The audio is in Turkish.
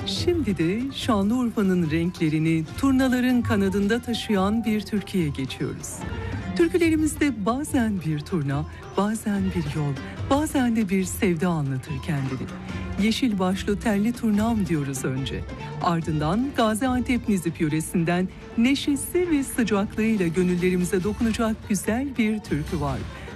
Şimdi de Şanlıurfa'nın renklerini turnaların kanadında taşıyan bir türküye geçiyoruz. Türkülerimizde bazen bir turna, bazen bir yol, bazen de bir sevda anlatır kendini. Yeşil başlı telli turnam diyoruz önce. Ardından Gaziantep Nizip yöresinden neşesi ve sıcaklığıyla gönüllerimize dokunacak güzel bir türkü var.